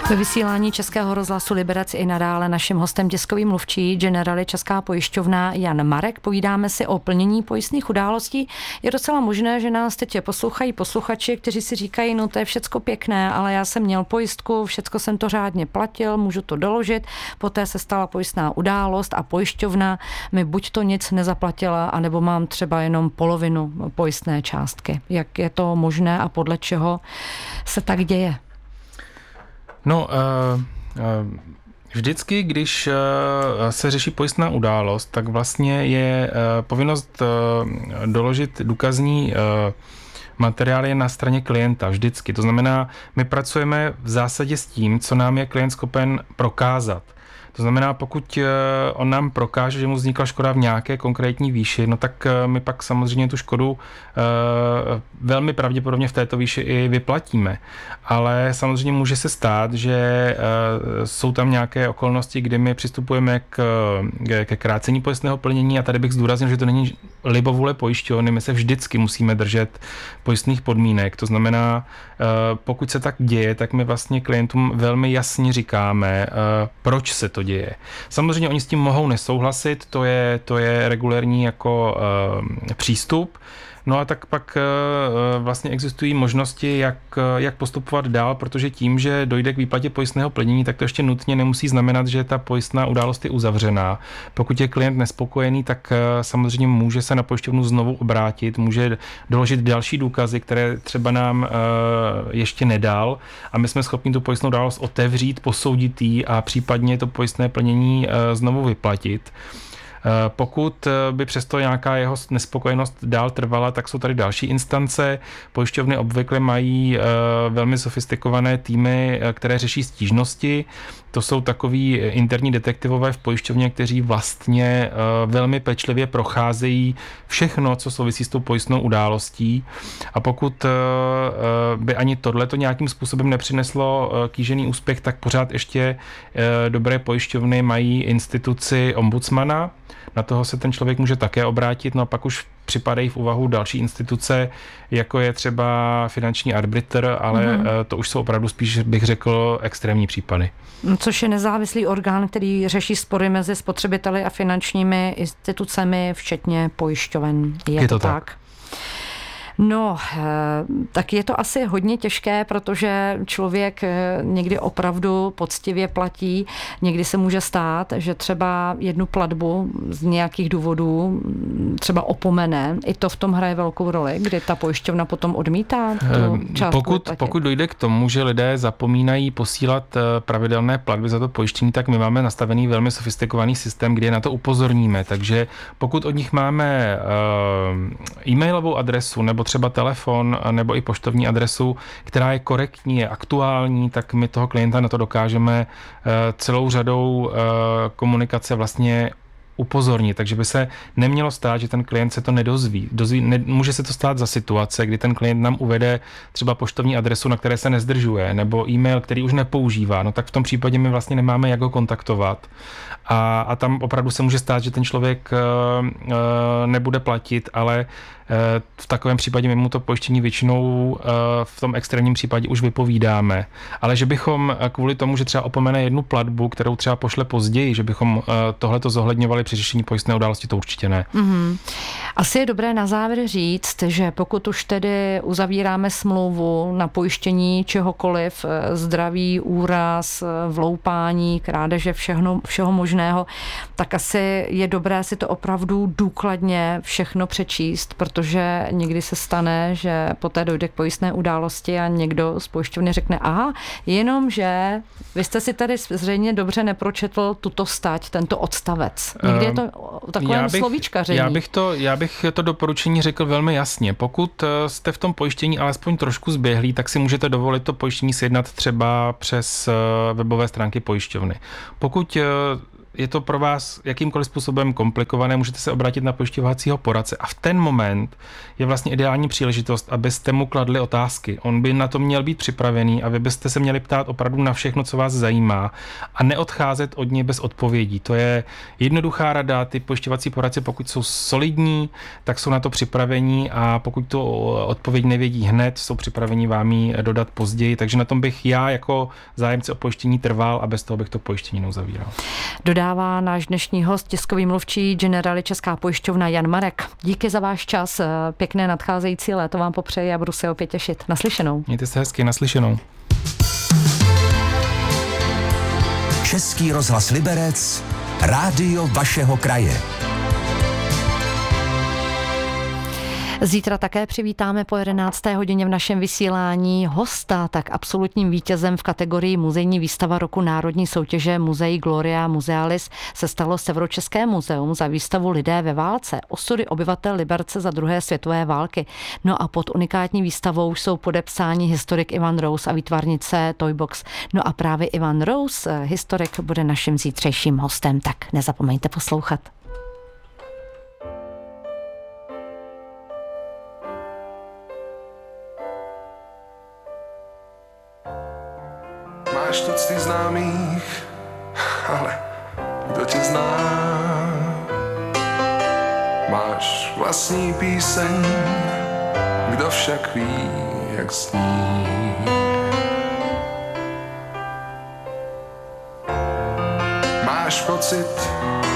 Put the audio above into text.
Ve vysílání Českého rozhlasu Liberec i nadále naším hostem tiskový mluvčí Generali Česká pojišťovna Jan Marek. Povídáme si o plnění pojistných událostí. Je docela možné, že nás teď poslouchají posluchači, kteří si říkají, no to je všecko pěkné, ale já jsem měl pojistku, všecko jsem to řádně platil, můžu to doložit, poté se stala pojistná událost a pojišťovna mi buď to nic nezaplatila, anebo mám třeba jenom polovinu pojistné částky. Jak je to možné a podle čeho se tak děje? No, vždycky, když se řeší pojistná událost, tak vlastně je povinnost doložit důkazní materiály na straně klienta vždycky. To znamená, my pracujeme v zásadě s tím, co nám je klient schopen prokázat. To znamená, pokud on nám prokáže, že mu vznikla škoda v nějaké konkrétní výši, no tak my pak samozřejmě tu škodu velmi pravděpodobně v této výši i vyplatíme. Ale samozřejmě může se stát, že jsou tam nějaké okolnosti, kdy my přistupujeme ke krácení pojistného plnění a tady bych zdůraznil, že to není libovůle pojišťovny, my se vždycky musíme držet pojistných podmínek. To znamená, pokud se tak děje, tak my vlastně klientům velmi jasně říkáme, proč se to děje. Samozřejmě oni s tím mohou nesouhlasit, to je regulérní jako přístup. No a tak pak vlastně existují možnosti, jak postupovat dál, protože tím, že dojde k výplatě pojistného plnění, tak to ještě nutně nemusí znamenat, že ta pojistná událost je uzavřená. Pokud je klient nespokojený, tak samozřejmě může se na pojišťovnu znovu obrátit, může doložit další důkazy, které třeba nám ještě nedal a my jsme schopni tu pojistnou událost otevřít, posoudit ji a případně to pojistné plnění znovu vyplatit. Pokud by přesto nějaká jeho nespokojenost dál trvala, tak jsou tady další instance. Pojišťovny obvykle mají velmi sofistikované týmy, které řeší stížnosti. To jsou takoví interní detektivové v pojišťovně, kteří vlastně velmi pečlivě procházejí všechno, co souvisí s tou pojistnou událostí. A pokud by ani tohleto nějakým způsobem nepřineslo kýžený úspěch, tak pořád ještě dobré pojišťovny mají instituci ombudsmana. Na toho se ten člověk může také obrátit, no a pak už připadají v úvahu další instituce, jako je třeba finanční arbitr, ale to už jsou opravdu spíš, bych řekl, extrémní případy. Což je nezávislý orgán, který řeší spory mezi spotřebiteli a finančními institucemi, včetně pojišťoven. Je to tak? No, tak je to asi hodně těžké, protože člověk někdy opravdu poctivě platí, někdy se může stát, že třeba jednu platbu z nějakých důvodů třeba opomene. I to v tom hraje velkou roli, kdy ta pojišťovna potom odmítá tu částku. Pokud dojde k tomu, že lidé zapomínají posílat pravidelné platby za to pojištění, tak my máme nastavený velmi sofistikovaný systém, kde na to upozorníme. Takže pokud od nich máme e-mailovou adresu nebo třeba telefon nebo i poštovní adresu, která je korektní, je aktuální, tak my toho klienta na to dokážeme celou řadou komunikace vlastně upozornit. Takže by se nemělo stát, že ten klient se to nedozví. Může se to stát za situace, kdy ten klient nám uvede třeba poštovní adresu, na které se nezdržuje, nebo e-mail, který už nepoužívá. No tak v tom případě my vlastně nemáme, jak ho kontaktovat. A tam opravdu se může stát, že ten člověk nebude platit, ale v takovém případě my mu to pojištění většinou v tom extrémním případě už vypovídáme. Ale že bychom kvůli tomu, že třeba opomene jednu platbu, kterou třeba pošle později, že bychom tohleto zohledňovali při řešení pojistné události, to určitě ne. Mm-hmm. Asi je dobré na závěr říct, že pokud už tedy uzavíráme smlouvu na pojištění čehokoliv, zdraví, úraz, vloupání, krádeže, všeho možného, tak asi je dobré si to opravdu důkladně všechno přečíst, protože někdy se stane, že poté dojde k pojistné události a někdo z pojišťovny řekne, aha, jenomže vy jste si tady zřejmě dobře nepročetl tuto stať, tento odstavec. Někdy je to takovém slovíčkaření. Já bych to doporučení řekl velmi jasně. Pokud jste v tom pojištění alespoň trošku zběhlí, tak si můžete dovolit to pojištění sjednat třeba přes webové stránky pojišťovny. Pokud je to pro vás jakýmkoliv způsobem komplikované, můžete se obrátit na pojišťovacího poradce a v ten moment je vlastně ideální příležitost, abyste mu kladli otázky. On by na to měl být připravený a vy byste se měli ptát opravdu na všechno, co vás zajímá a neodcházet od něj bez odpovědí. To je jednoduchá rada, ty pojišťovací poradci, pokud jsou solidní, tak jsou na to připravení a pokud to odpověď nevědí hned, jsou připraveni vám ji dodat později, takže na tom bych já jako zájemce o pojištění trval a bez toho bych to pojištění neuzavíral. Dodává náš dnešní host, tiskový mluvčí Generali Česká pojišťovna Jan Marek. Díky za váš čas, pěkné nadcházející léto vám popřeji a budu se opět těšit. Naslyšenou. Mějte se hezky, naslyšenou. Český rozhlas Liberec, rádio vašeho kraje. Zítra také přivítáme po 11. hodině v našem vysílání hosta, tak absolutním vítězem v kategorii muzejní výstava roku národní soutěže Muzeí Gloria Musealis se stalo Severočeské muzeum za výstavu Lidé ve válce, osudy obyvatel Liberce za druhé světové války. No a pod unikátní výstavou jsou podepsáni historik Ivan Rous a výtvarnice Toybox. No a právě Ivan Rous, historik, bude naším zítřejším hostem, tak nezapomeňte poslouchat. Máš tucty známých, ale kdo tě zná? Máš vlastní píseň, kdo však ví, jak zní? Máš pocit,